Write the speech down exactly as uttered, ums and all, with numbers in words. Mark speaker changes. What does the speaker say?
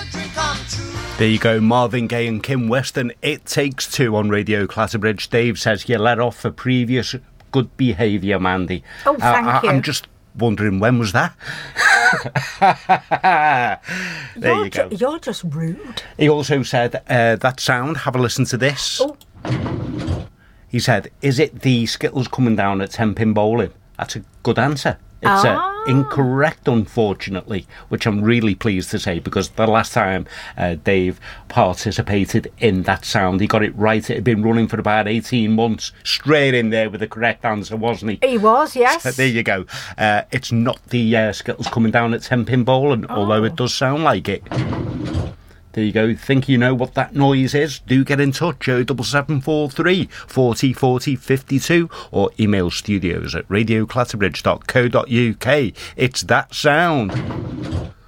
Speaker 1: There you go, Marvin Gaye and Kim Weston, It Takes Two on Radio Clatterbridge. Dave says you let off for previous good behaviour, Mandy.
Speaker 2: Oh, thank
Speaker 1: uh, I,
Speaker 2: you.
Speaker 1: I'm just wondering, when was that? There
Speaker 2: you're
Speaker 1: you go.
Speaker 2: Ju- you're just rude.
Speaker 1: He also said, uh, that sound, have a listen to this.
Speaker 2: Oh.
Speaker 1: He said, is it the Skittles coming down at ten pin bowling? That's a good answer. It's
Speaker 2: Ah.
Speaker 1: uh, incorrect, unfortunately, which I'm really pleased to say, because the last time uh, Dave participated in that sound, he got it right. It had been running for about eighteen months, straight in there with the correct answer, wasn't he?
Speaker 2: He was, yes.
Speaker 1: So there you go. Uh, it's not the uh, Skittles coming down at ten pin bowling,
Speaker 2: Oh.
Speaker 1: although it does sound like it. There you go. Think you know what that noise is? Do get in touch, oh seven seven four three, four oh four oh, five two, or email studios at radio clatterbridge dot co dot uk. It's that sound.